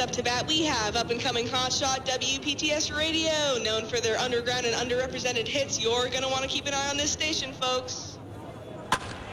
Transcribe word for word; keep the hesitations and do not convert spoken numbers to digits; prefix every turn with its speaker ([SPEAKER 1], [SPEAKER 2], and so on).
[SPEAKER 1] up to bat, we have up-and-coming hotshot W P T S Radio, known for their underground and underrepresented hits. You're going to want to keep an eye on this station, folks.